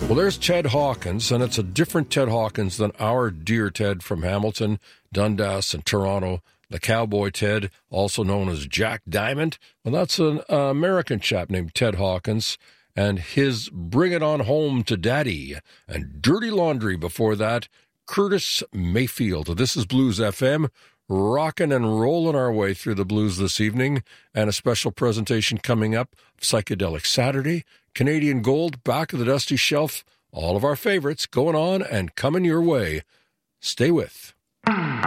Well, there's Ted Hawkins, and it's a different Ted Hawkins than our dear Ted from Hamilton, Dundas, and Toronto. The cowboy Ted, also known as Jack Diamond. Well, that's an American chap named Ted Hawkins, and his Bring It On Home to Daddy, and Dirty Laundry before that, Curtis Mayfield. This is Blues FM, rocking and rolling our way through the blues this evening, and a special presentation coming up, Psychedelic Saturday, Canadian Gold, Back of the Dusty Shelf, all of our favorites going on and coming your way. Stay with.